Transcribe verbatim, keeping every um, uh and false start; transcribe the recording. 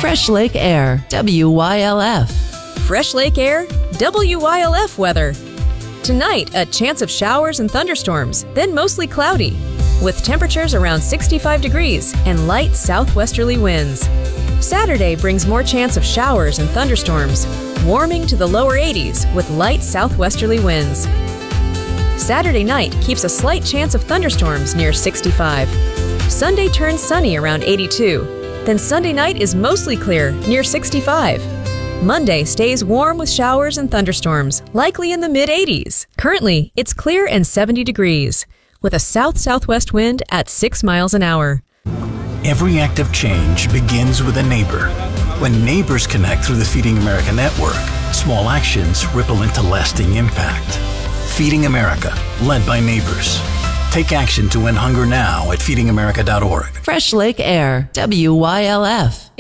Fresh Lake Air, W Y L F. Fresh Lake Air, W Y L F weather. Tonight, a chance of showers and thunderstorms, then mostly cloudy, with temperatures around sixty-five degrees and light southwesterly winds. Saturday brings more chance of showers and thunderstorms, warming to the lower eighties with light southwesterly winds. Saturday night keeps a slight chance of thunderstorms near sixty-five. Sunday turns sunny around eighty-two. Then Sunday night is mostly clear near sixty-five. Monday stays warm with showers and thunderstorms, likely in the mid eighties. Currently, it's clear and seventy degrees, with a south-southwest wind at six miles an hour. Every act of change begins with a neighbor. When neighbors connect through the Feeding America network, small actions ripple into lasting impact. Feeding America, led by neighbors. Take action to end hunger now at feeding america dot org. Fresh Lake Air, W Y L F.